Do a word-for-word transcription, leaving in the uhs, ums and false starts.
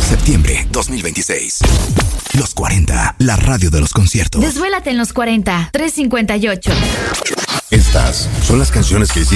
Septiembre dos mil veintiséis. Los cuarenta, la radio de los conciertos. Desvuélate en los cuarenta, trescientos cincuenta y ocho. Estas son las canciones que hiciste